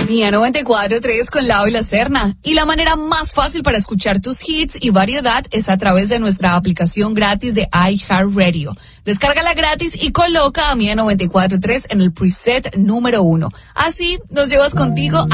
Mía 94.3 con Lau y la Serna. Y la manera más fácil para escuchar tus hits y variedad es a través de nuestra aplicación gratis de iHeartRadio. Descárgala gratis y coloca a Mía 94.3 en el preset número 1. Así nos llevas contigo